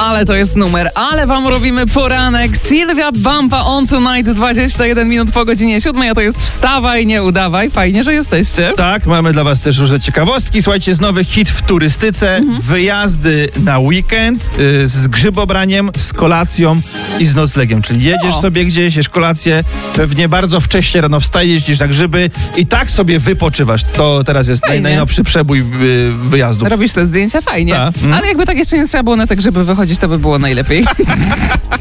Ale to jest numer, ale wam robimy poranek. Sylwia Bumpa on tonight, 21 minut po godzinie 7, a to jest wstawaj, nie udawaj. Fajnie, że jesteście. Tak, mamy dla was też różne ciekawostki. Słuchajcie, jest nowy hit w turystyce. Wyjazdy na weekend z grzybobraniem, z kolacją i z noclegiem. Czyli jedziesz sobie gdzieś, jesz kolację, pewnie bardzo wcześnie rano wstajesz, jeździsz na grzyby i tak sobie wypoczywasz. To teraz jest najnowszy przebój wyjazdów. Robisz te zdjęcia? Fajnie. Ta. Ale jakby tak jeszcze nie trzeba było na te grzyby wychodzić, to by było najlepiej.